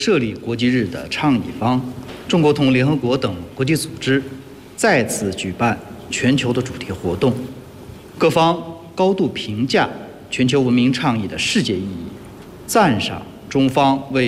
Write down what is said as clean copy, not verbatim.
设立国际日的倡议方，中国同联合国等国际组织再次举办全球的主题活动，各方高度评价全球文明倡议的世界意义，赞赏中方为